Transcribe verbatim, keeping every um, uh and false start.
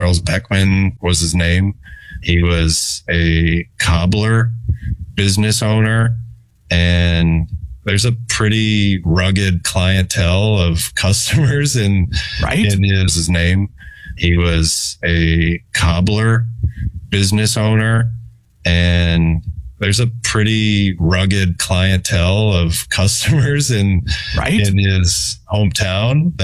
Charles Beckman was his name. He was a cobbler, business owner, and there's a pretty rugged clientele of customers in, right? in his, his name. He was a cobbler, business owner, and there's a pretty rugged clientele of customers in, right? in his hometown